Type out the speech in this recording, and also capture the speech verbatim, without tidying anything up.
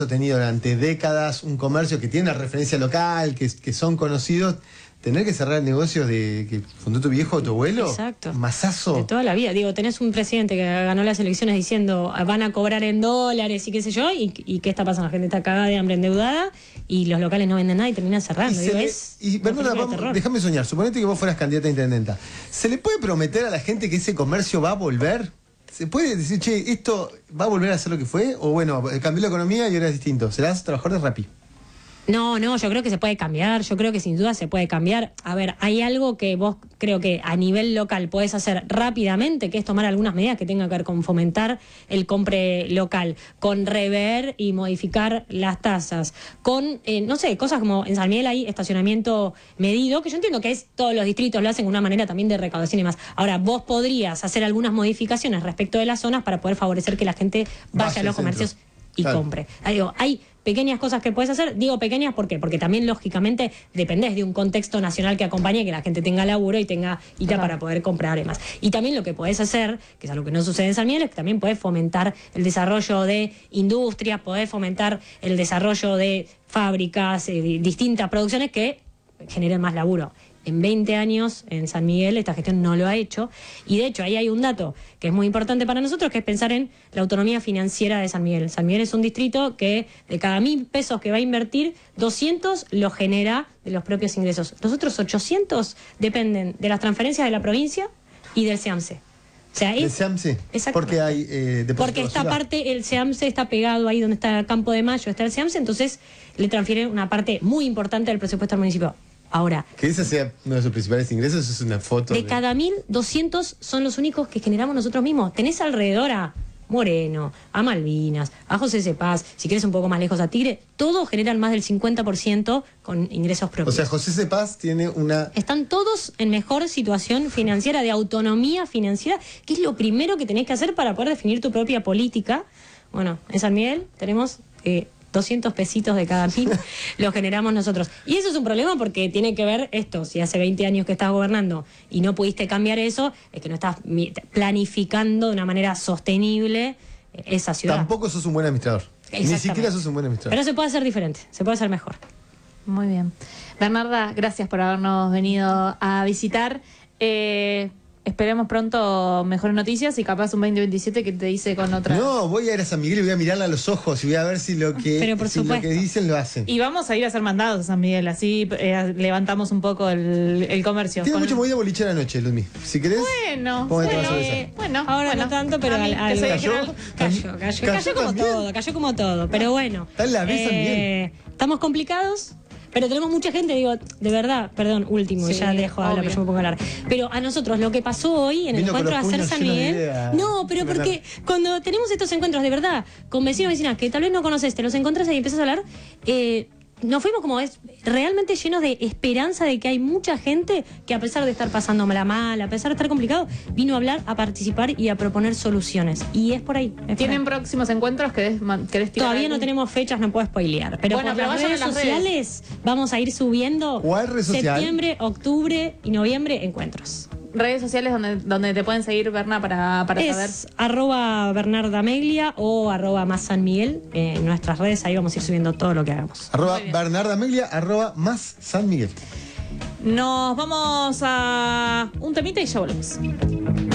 tenido durante décadas un comercio que tiene una referencia local, que, que son conocidos, tener que cerrar negocios de que fundó tu viejo o tu abuelo. Exacto. Masazo. De toda la vida. Digo, tenés un presidente que ganó las elecciones diciendo van a cobrar en dólares y qué sé yo, y, y qué está pasando, la gente está cagada de hambre, endeudada, y los locales no venden nada y terminan cerrando. Y, Digo, le, es y Bernarda, vamos, déjame soñar, suponete que vos fueras candidata a intendenta. ¿Se le puede prometer a la gente que ese comercio va a volver? ¿Se puede decir, che, esto va a volver a ser lo que fue? O bueno, cambió la economía y ahora es distinto. ¿Serás trabajador de Rappi? No, no, yo creo que se puede cambiar, yo creo que sin duda se puede cambiar. A ver, hay algo que vos creo que a nivel local podés hacer rápidamente, que es tomar algunas medidas que tengan que ver con fomentar el compre local, con rever y modificar las tasas, con, eh, no sé, cosas como en San Miguel hay estacionamiento medido, que yo entiendo que es todos los distritos lo hacen de una manera también de recaudación y más. Ahora, vos podrías hacer algunas modificaciones respecto de las zonas para poder favorecer que la gente vaya, vaya a los comercios y claro. compre. Ahí digo, hay pequeñas cosas que puedes hacer, digo pequeñas ¿por qué? Porque también lógicamente dependés de un contexto nacional que acompañe, que la gente tenga laburo y tenga guita para poder comprar y más. Y también lo que podés hacer, que es algo que no sucede en San Miguel, es que también podés fomentar el desarrollo de industrias, podés fomentar el desarrollo de fábricas, eh, distintas producciones que generen más laburo. En veinte años en San Miguel esta gestión no lo ha hecho, y de hecho ahí hay un dato que es muy importante para nosotros, que es pensar en la autonomía financiera de San Miguel. San Miguel es un distrito que de cada mil pesos que va a invertir, doscientos lo genera de los propios ingresos. Los otros ochocientos dependen de las transferencias de la provincia y del SEAMSE. O sea, es, ¿El SEAMSE? Porque hay eh, Porque esta parte, el SEAMSE está pegado ahí donde está Campo de Mayo, está el SEAMSE, entonces le transfieren una parte muy importante del presupuesto al municipio. Ahora, que ese sea uno de sus principales ingresos, es una foto. De, de... cada mil, doscientos son los únicos que generamos nosotros mismos. Tenés alrededor a Moreno, a Malvinas, a José Cepaz, si quieres un poco más lejos a Tigre, todos generan más del cincuenta por ciento con ingresos propios. O sea, José Cepaz tiene una... Están todos en mejor situación financiera, de autonomía financiera, que es lo primero que tenés que hacer para poder definir tu propia política. Bueno, en San Miguel tenemos... Eh, doscientos pesitos de cada mil lo generamos nosotros. Y eso es un problema porque tiene que ver esto, si hace veinte años que estás gobernando y no pudiste cambiar eso, es que no estás planificando de una manera sostenible esa ciudad. Tampoco sos un buen administrador. Ni siquiera sos un buen administrador. Pero se puede hacer diferente, se puede hacer mejor. Muy bien. Bernarda, gracias por habernos venido a visitar. Eh... Esperemos pronto mejores noticias y capaz un veinte veintisiete que te dice con otra... No, voy a ir a San Miguel y voy a mirarla a los ojos y voy a ver si lo que, Pero por si lo que dicen lo hacen. Y vamos a ir a hacer mandados a San Miguel, así eh, levantamos un poco el, el comercio. Tiene con... mucha movida bolichera anoche, Ludmi. Si querés... Bueno, bueno, eh, bueno. Ahora bueno, no tanto, pero al, al, cayó, cayó, cayó, cayó, cayó como también. todo, cayó como todo. Pero bueno, Está en la mesa eh, estamos complicados. Pero tenemos mucha gente, digo, de verdad, perdón, último, sí, ya dejo hablar, pero yo me pongo a hablar. Pero a nosotros, lo que pasó hoy en el Vino encuentro de Hacer San Miguel... No, pero porque cuando tenemos estos encuentros, de verdad, con vecinos y vecinas que tal vez no conoces, te los encontrás y empiezas a hablar... Eh, nos fuimos como es, realmente llenos de esperanza de que hay mucha gente que a pesar de estar pasándomela mal, a pesar de estar complicado, vino a hablar, a participar y a proponer soluciones. Y es por ahí. Es ¿Tienen por ahí. próximos encuentros? ¿Querés, querés tirar Todavía algún... no tenemos fechas, no puedo spoilear. Pero bueno, por pero las vayan redes a las sociales redes. vamos a ir subiendo ¿Cuál red social? septiembre, octubre y noviembre encuentros. Redes sociales donde, donde te pueden seguir, Berna, para, para es saber. arroba Bernarda Meglia o arroba más San Miguel. Eh, en nuestras redes ahí vamos a ir subiendo todo lo que hagamos. Arroba Bernarda Meglia, arroba más San Miguel. Nos vamos a un temita y ya volvemos.